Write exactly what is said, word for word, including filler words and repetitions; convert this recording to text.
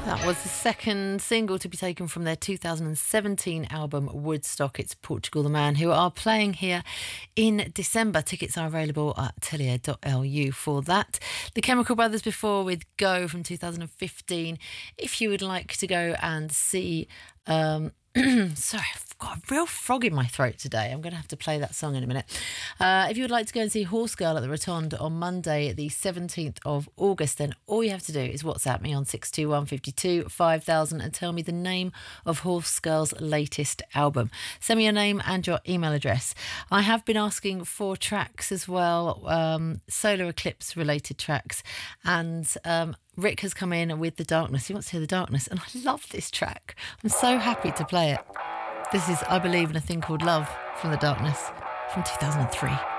That was the second single to be taken from their two thousand seventeen album Woodstock. It's Portugal the Man, who are playing here in December. Tickets are available at tellier dot l u for that. The Chemical Brothers before with Go from two thousand fifteen. If you would like to go and see... Um, sorry, I've got a real frog in my throat today. I'm going to have to play that song in a minute. Uh, if you would like to go and see Horse Girl at the Rotonde on Monday, the seventeenth of August, then all you have to do is WhatsApp me on six two one, five two, five thousand and tell me the name of Horse Girl's latest album. Send me your name and your email address. I have been asking for tracks as well, um, solar eclipse related tracks, and um, Rick has come in with The Darkness. He wants to hear The Darkness, and I love this track. I'm so happy to play it. This is I Believe in a Thing Called Love from The Darkness from two thousand three.